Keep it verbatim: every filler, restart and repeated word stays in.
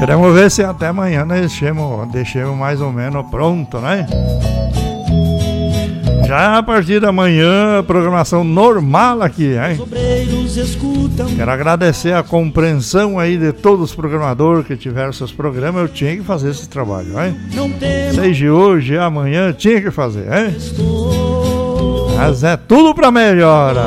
Queremos ver se até amanhã nós deixemos, deixemos mais ou menos pronto, né? Já a partir da manhã, a programação normal aqui, hein? Quero agradecer a compreensão aí de todos os programadores que tiveram seus programas. Eu tinha que fazer esse trabalho, hein? Seja hoje, amanhã, tinha que fazer, hein? Mas é tudo pra melhora.